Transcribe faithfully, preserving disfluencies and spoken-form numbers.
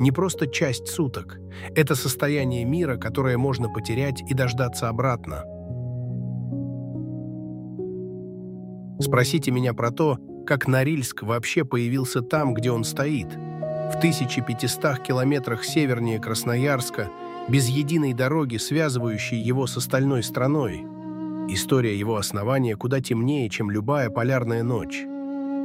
не просто часть суток. Это состояние мира, которое можно потерять и дождаться обратно. Спросите меня про то, как Норильск вообще появился там, где он стоит, в тысяча пятистах километрах севернее Красноярска, без единой дороги, связывающей его с остальной страной. История его основания куда темнее, чем любая полярная ночь.